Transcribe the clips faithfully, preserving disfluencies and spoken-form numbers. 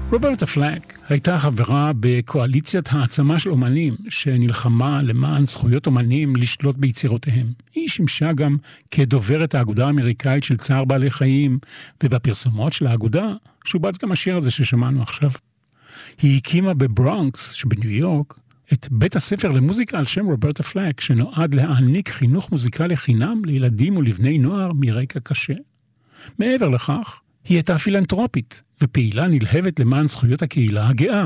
רוברטה פלק הייתה חברה בקואליציית העצמה של אומנים שנלחמה למען זכויות אומנים לשלוט ביצירותיהם. היא שימשה גם כדוברת האגודה האמריקאית של צער בעלי חיים, ובפרסומות של האגודה שובץ גם השיר הזה ששמענו עכשיו. היא הקימה בברונקס שבניו יורק את בית הספר למוזיקה על שם רוברטה פלק, שנועד להעניק חינוך מוזיקלי חינם לילדים ולבני נוער מרקע קשה. מעבר לכך, היא הייתה פילנטרופית ופעילה נלהבת למען זכויות הקהילה הגאה.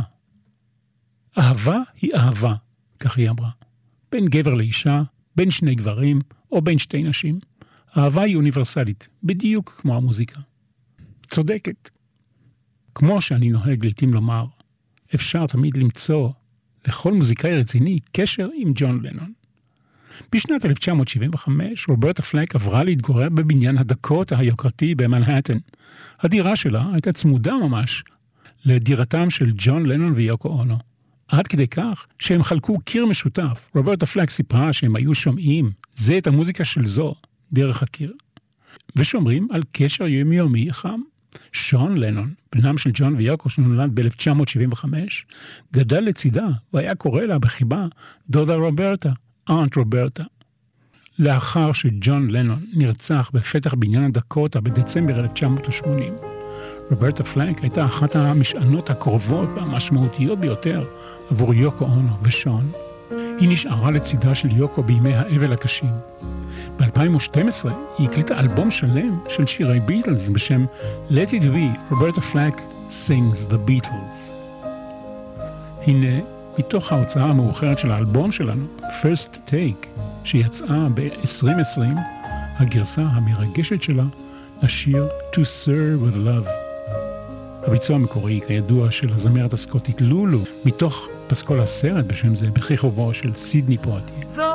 אהבה היא אהבה, כך היא אמרה. בין גבר לאישה, בין שני גברים או בין שתי נשים. אהבה היא אוניברסלית, בדיוק כמו המוזיקה. צודקת. כמו שאני נוהג לעתים לומר, אפשר תמיד למצוא לכל מוזיקאי רציני קשר עם ג'ון לנון. בשנת אלף תשע מאות שבעים וחמש, רוברטה פלק עברה להתגורר בבניין הדקוטה היוקרתי במנהטן. הדירה שלה הייתה צמודה ממש לדירתם של ג'ון לנון ויוקו אונו. עד כדי כך שהם חלקו קיר משותף. רוברטה פלק סיפרה שהם היו שומעים זה את המוזיקה של זו דרך הקיר. ושומרים על קשר יומיומי חם. שון לנון, בנם של ג'ון ויוקו שנולד ב-אלף תשע מאות שבעים וחמש, גדל לצידה והיה קורא לה בחיבה דודה רוברטה, אנט רוברטה. לאחר שג'ון לנון נרצח בפתח בניין הדקוטה בדצמבר אלף תשע מאות שמונים, רוברטה פלק הייתה אחת המשענות הקרובות והמשמעותיות ביותר עבור יוקו אונו ושון. היא נשארה לצידה של יוקו בימי האבל הקשים. ב-אלפיים ושתים עשרה היא הקליטה אלבום שלם של שירי ביטלס בשם Let It Be, רוברטה פלק Sings the Beatles. הנה, מתוך ההוצאה המאוחרת של האלבום שלנו, First Take, שיצאה ב-עשרים עשרים, הגרסה המרגשת שלה לשיר To Serve With Love. הביצוע המקורי, כידוע, של הזמרת הסקוטית לולו, מתוך פסקול הסרט בשם זה, בכיכובו של סידני פואטי.